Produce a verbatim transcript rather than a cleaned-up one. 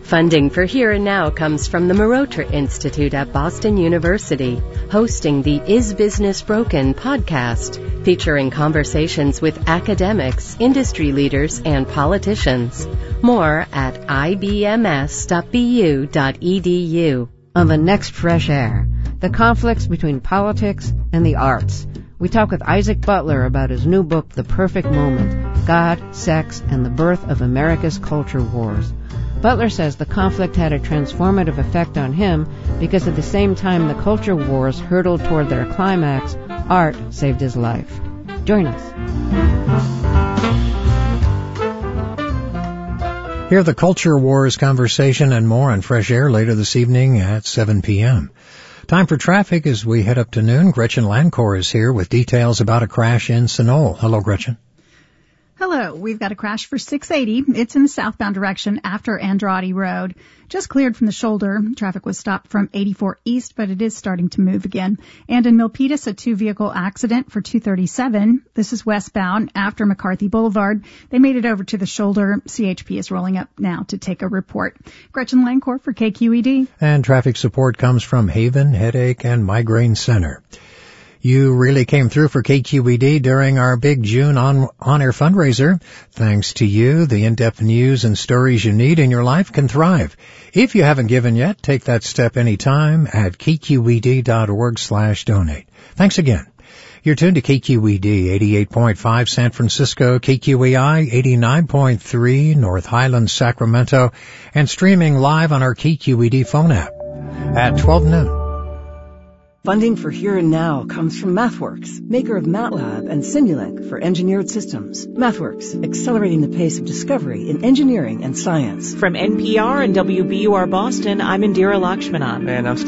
Funding for Here and Now comes from the Marotra Institute at Boston University, hosting the Is Business Broken podcast, featuring conversations with academics, industry leaders, and politicians. More at I B M S dot B U dot E D U. On the next Fresh Air, the conflicts between politics and the arts. We talk with Isaac Butler about his new book, The Perfect Moment, God, Sex, and the Birth of America's Culture Wars. Butler says the conflict had a transformative effect on him because at the same time the culture wars hurtled toward their climax, art saved his life. Join us. Hear the Culture Wars conversation and more on Fresh Air later this evening at seven p.m. Time for traffic as we head up to noon. Gretchen Lancour is here with details about a crash in Sunol. Hello, Gretchen. Hello. We've got a crash for six eighty. It's in the southbound direction after Andrade Road. Just cleared from the shoulder. Traffic was stopped from eighty-four East, but it is starting to move again. And in Milpitas, a two-vehicle accident for two thirty-seven. This is westbound after McCarthy Boulevard. They made it over to the shoulder. C H P is rolling up now to take a report. Gretchen Lancour for K Q E D. And traffic support comes from Haven Headache and Migraine Center. You really came through for K Q E D during our big June on, on-air fundraiser. Thanks to you, the in-depth news and stories you need in your life can thrive. If you haven't given yet, take that step anytime at k q e d dot org slash donate. Thanks again. You're tuned to K Q E D eighty-eight point five San Francisco, K Q E I eighty-nine point three North Highlands, Sacramento, and streaming live on our K Q E D phone app at twelve noon. Funding for Here and Now comes from MathWorks, maker of MATLAB and Simulink for engineered systems. MathWorks, accelerating the pace of discovery in engineering and science. From N P R and W B U R Boston, I'm Indira Lakshmanan. And I'm